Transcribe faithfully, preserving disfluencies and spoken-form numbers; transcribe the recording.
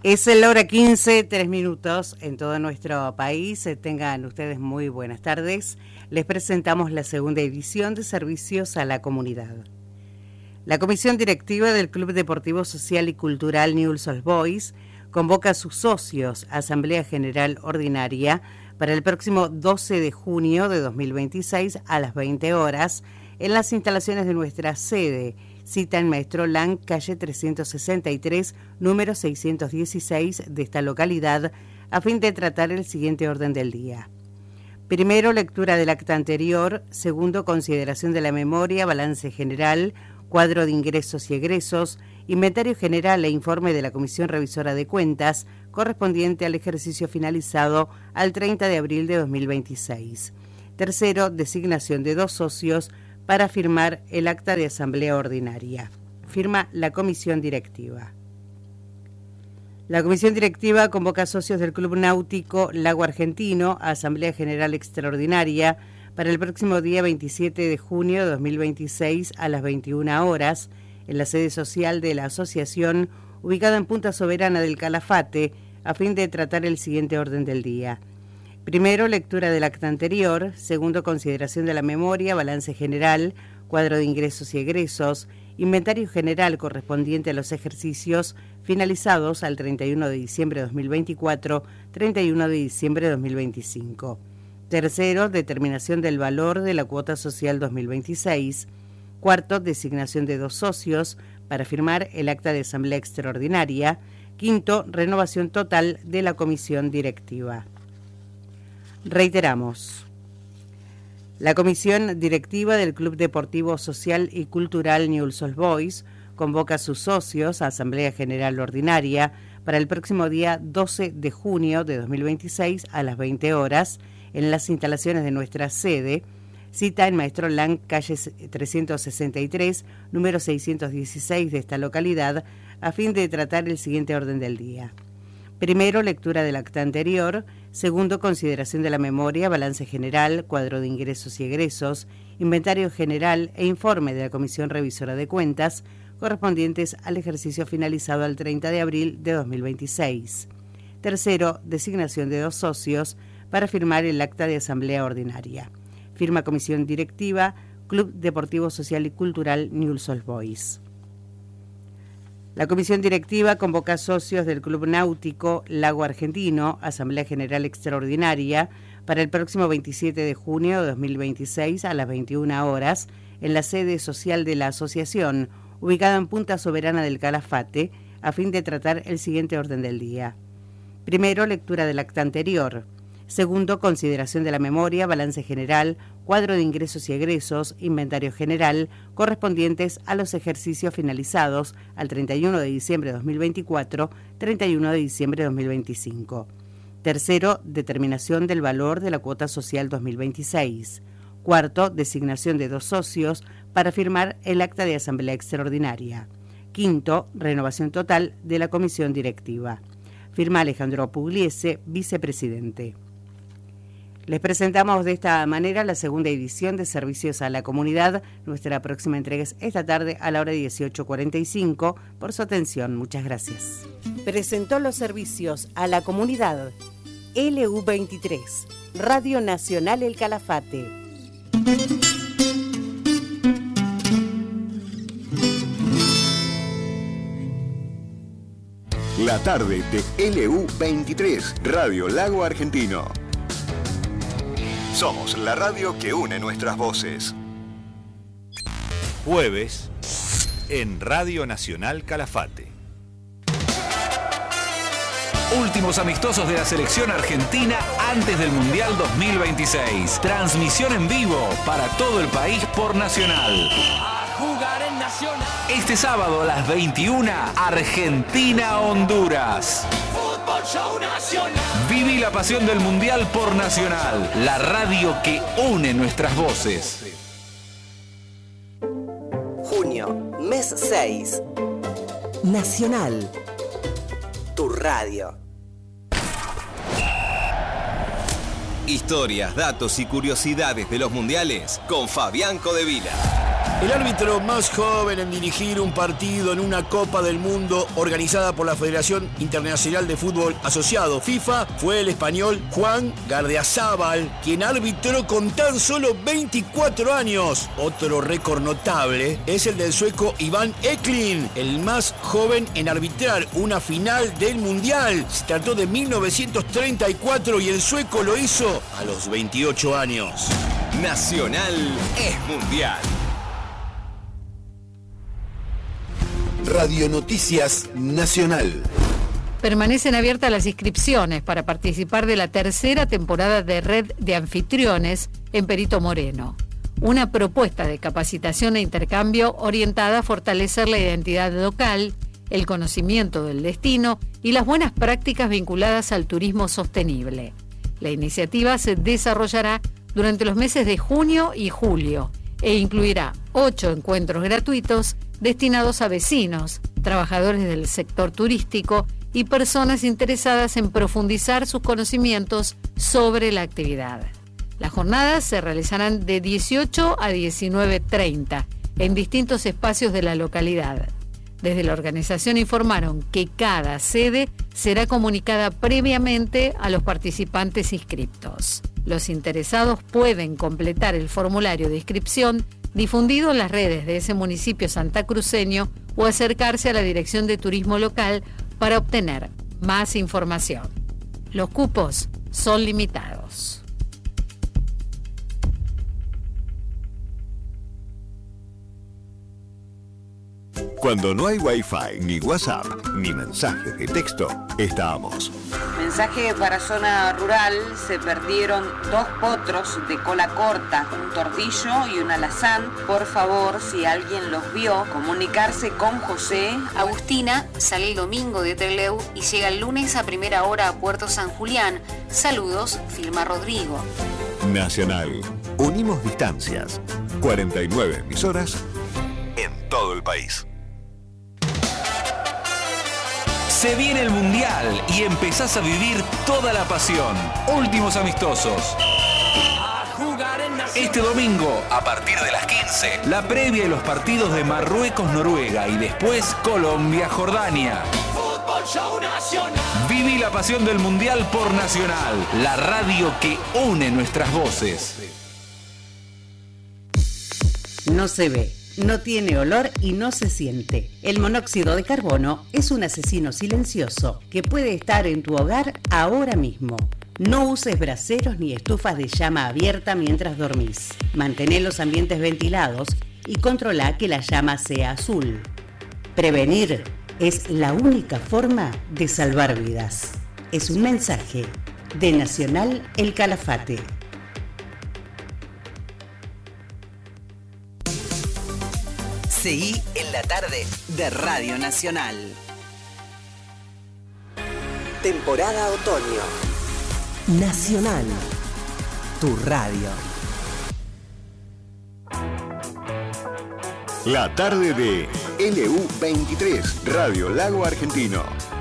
Es la hora quince, tres minutos en todo nuestro país. Tengan ustedes muy buenas tardes. Les presentamos la segunda edición de Servicios a la Comunidad. La Comisión Directiva del Club Deportivo Social y Cultural Newell's Old Boys convoca a sus socios a Asamblea General Ordinaria para el próximo doce de junio de dos mil veintiséis a las veinte horas en las instalaciones de nuestra sede. Cita en Maestro Lang, calle trescientos sesenta y tres, número seiscientos dieciséis de esta localidad, a fin de tratar el siguiente orden del día. Primero, lectura del acta anterior. Segundo, consideración de la memoria, balance general, cuadro de ingresos y egresos, inventario general e informe de la Comisión Revisora de Cuentas, correspondiente al ejercicio finalizado al treinta de abril de dos mil veintiséis. Tercero, designación de dos socios para firmar el acta de asamblea ordinaria. Firma la comisión directiva. La comisión directiva convoca a socios del Club Náutico Lago Argentino a Asamblea General Extraordinaria para el próximo día veintisiete de junio de dos mil veintiséis a las veintiuna horas en la sede social de la asociación ubicada en Punta Soberana del Calafate, a fin de tratar el siguiente orden del día. Primero, lectura del acta anterior. Segundo, consideración de la memoria, balance general, cuadro de ingresos y egresos, inventario general correspondiente a los ejercicios finalizados al treinta y uno de diciembre de dos mil veinticuatro, treinta y uno de diciembre de dos mil veinticinco. Tercero, determinación del valor de la cuota social dos mil veintiséis. Cuarto, designación de dos socios para firmar el acta de asamblea extraordinaria. Quinto, renovación total de la comisión directiva. Reiteramos, la Comisión Directiva del Club Deportivo Social y Cultural Newell's Old Boys convoca a sus socios a Asamblea General Ordinaria para el próximo día doce de junio de dos mil veintiséis a las veinte horas en las instalaciones de nuestra sede. Cita en Maestro Lang, calle trescientos sesenta y tres, número seiscientos dieciséis de esta localidad, a fin de tratar el siguiente orden del día. Primero, lectura del acta anterior. Segundo, consideración de la memoria, balance general, cuadro de ingresos y egresos, inventario general e informe de la Comisión Revisora de Cuentas, correspondientes al ejercicio finalizado al treinta de abril de dos mil veintiséis. Tercero, designación de dos socios para firmar el acta de asamblea ordinaria. Firma Comisión Directiva, Club Deportivo Social y Cultural Newell's Old Boys. La Comisión Directiva convoca a socios del Club Náutico Lago Argentino, Asamblea General Extraordinaria, para el próximo veintisiete de junio de dos mil veintiséis a las veintiuna horas en la sede social de la asociación, ubicada en Punta Soberana del Calafate, a fin de tratar el siguiente orden del día. Primero, lectura del acta anterior. Segundo, consideración de la memoria, balance general, cuadro de ingresos y egresos, inventario general, correspondientes a los ejercicios finalizados al treinta y uno de diciembre de dos mil veinticuatro, treinta y uno de diciembre de dos mil veinticinco. Tercero, determinación del valor de la cuota social dos mil veintiséis. Cuarto, designación de dos socios para firmar el acta de asamblea extraordinaria. Quinto, renovación total de la comisión directiva. Firma Alejandro Pugliese, vicepresidente. Les presentamos de esta manera la segunda edición de Servicios a la Comunidad. Nuestra próxima entrega es esta tarde a la hora dieciocho cuarenta y cinco. Por su atención, muchas gracias. Presentó los servicios a la comunidad L U veintitrés, Radio Nacional El Calafate. La tarde de L U veintitrés, Radio Lago Argentino. Somos la radio que une nuestras voces. Jueves en Radio Nacional Calafate. Últimos amistosos de la selección argentina antes del Mundial dos mil veintiséis. Transmisión en vivo para todo el país por Nacional. A jugar en Nacional. Este sábado a las veintiuna, Argentina-Honduras. Fútbol Show Nacional. Viví la pasión del Mundial por Nacional, la radio que une nuestras voces. Junio, mes seis. Nacional. Tu radio. Historias, datos y curiosidades de los mundiales con Fabián Codevila. El árbitro más joven en dirigir un partido en una Copa del Mundo organizada por la Federación Internacional de Fútbol Asociado FIFA fue el español Juan Gardiazabal, quien arbitró con tan solo veinticuatro años. Otro récord notable es el del sueco Iván Eklund, el más joven en arbitrar una final del Mundial. Se trató de mil novecientos treinta y cuatro y el sueco lo hizo a los veintiocho años. Nacional es mundial. Radio Noticias Nacional. Permanecen abiertas las inscripciones para participar de la tercera temporada de Red de Anfitriones en Perito Moreno. Una propuesta de capacitación e intercambio orientada a fortalecer la identidad local, el conocimiento del destino y las buenas prácticas vinculadas al turismo sostenible. La iniciativa se desarrollará durante los meses de junio y julio e incluirá ocho encuentros gratuitos destinados a vecinos, trabajadores del sector turístico y personas interesadas en profundizar sus conocimientos sobre la actividad. Las jornadas se realizarán de dieciocho a diecinueve treinta en distintos espacios de la localidad. Desde la organización informaron que cada sede será comunicada previamente a los participantes inscriptos. Los interesados pueden completar el formulario de inscripción difundido en las redes de ese municipio santacruceño o acercarse a la Dirección de Turismo Local para obtener más información. Los cupos son limitados. Cuando no hay Wi-Fi, ni WhatsApp, ni mensajes de texto, estamos. Mensaje para zona rural: se perdieron dos potros de cola corta, un tordillo y un alazán. Por favor, si alguien los vio, comunicarse con José. Agustina sale el domingo de Trelew y llega el lunes a primera hora a Puerto San Julián. Saludos, Filma Rodrigo. Nacional. Unimos distancias. cuarenta y nueve emisoras en todo el país. Se viene el Mundial y empezás a vivir toda la pasión. Últimos amistosos. Este domingo, a partir de las quince, la previa y los partidos de Marruecos-Noruega y después Colombia-Jordania. Viví la pasión del Mundial por Nacional, la radio que une nuestras voces. No se ve, no tiene olor y no se siente. El monóxido de carbono es un asesino silencioso que puede estar en tu hogar ahora mismo. No uses braseros ni estufas de llama abierta mientras dormís. Mantén los ambientes ventilados y controla que la llama sea azul. Prevenir es la única forma de salvar vidas. Es un mensaje de Nacional El Calafate. Seguí en la tarde de Radio Nacional. Temporada otoño. Nacional, tu radio. La tarde de L U veintitrés, Radio Lago Argentino.